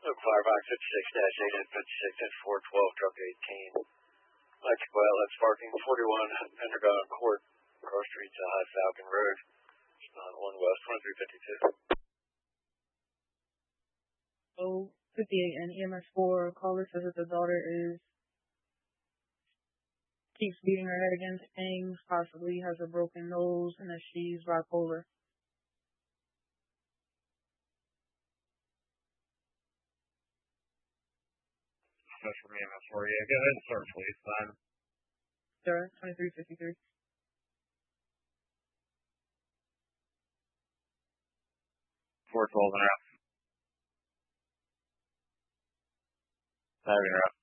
Look, Firefox 56-8 and 56 at 412, truck 18. Electrical outlet sparking 41 Underground Court, Cross Street to High Falcon Road, 1 West 2352. Oh, 58 and EMS4 caller says that the daughter keeps beating her head against things, possibly has a broken nose, and that she's bipolar. That's from EMS4, yeah. Go ahead and start, please, son. Sure, 2353. 412 and out. Having her up.